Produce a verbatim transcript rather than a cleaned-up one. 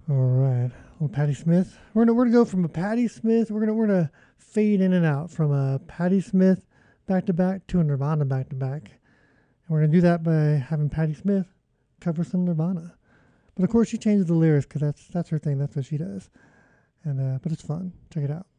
All right, little Patti Smith. We're gonna we're gonna go from a Patti Smith. We're gonna we're gonna fade in and out from a Patti Smith back to back to a Nirvana back to back. And we're gonna do that by having Patti Smith cover some Nirvana. But of course, she changes the lyrics because that's that's her thing. That's what she does. And uh, but it's fun. Check it out.